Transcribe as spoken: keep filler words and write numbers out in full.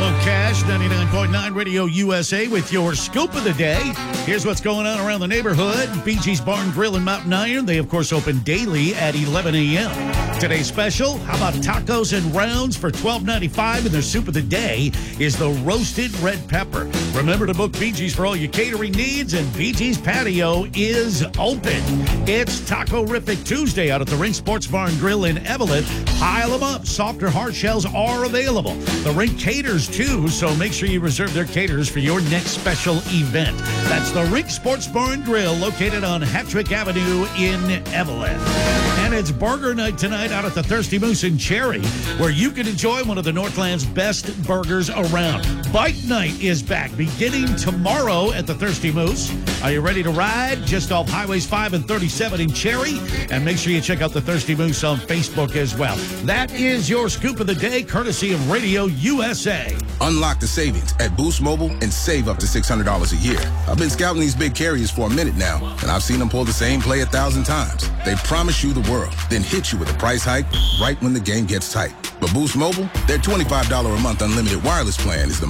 Carlo Cash, ninety-nine point nine Radio U S A with your scoop of the day. Here's what's going on around the neighborhood. Bee Gees Barn Grill and Mountain Iron. They, of course, open daily at eleven a.m. Today's special, how about tacos and rounds for twelve ninety-five? And their soup of the day is the roasted red pepper. Remember to book Bee Gees for all your catering needs, and Bee Gees Patio is open. It's Taco-rific Tuesday out at the Rink Sports Barn Grill in Evelyn. Pile them up. Soft or hard shells are available. The Rink caters, too, so make sure you reserve their caters for your next special event. That's the Rink Sports Barn Grill, located on Hattrick Avenue in Evelyn. And it's burger night tonight out at the Thirsty Moose in Cherry, where you can enjoy one of the Northland's best burgers around. Bike night is back, beginning tomorrow at the Thirsty Moose. Are you ready to ride? Just off Highways five and thirty-seven in Cherry. And make sure you check out the Thirsty Moose on Facebook as well. That is your scoop of the day, courtesy of Radio U S A. Unlock the savings at Boost Mobile and save up to six hundred dollars a year. I've been scouting these big carriers for a minute now, and I've seen them pull the same play a thousand times. They promise you the world, then hit you with a price hike right when the game gets tight. But Boost Mobile, their twenty-five dollars a month unlimited wireless plan is the